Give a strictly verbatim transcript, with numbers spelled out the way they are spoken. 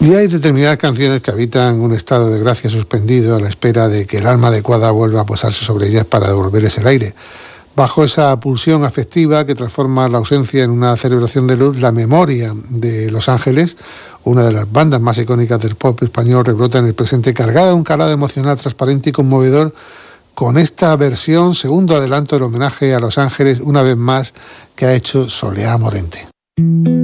Y hay determinadas canciones que habitan un estado de gracia suspendido a la espera de que el alma adecuada vuelva a posarse sobre ellas para devolverles el aire. Bajo esa pulsión afectiva que transforma la ausencia en una celebración de luz, la memoria de Los Ángeles, una de las bandas más icónicas del pop español, rebrota en el presente cargada de un calado emocional transparente y conmovedor con esta versión, segundo adelanto del homenaje a Los Ángeles, una vez más, que ha hecho Soleá Morente.